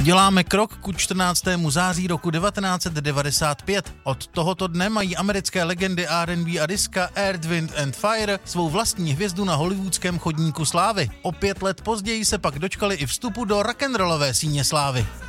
Uděláme krok ku 14. září roku 1995. Od tohoto dne mají americké legendy R&B a diska Earth, Wind and Fire svou vlastní hvězdu na hollywoodském chodníku slávy. O 5 let později se pak dočkali i vstupu do rock'n'rollové síně slávy.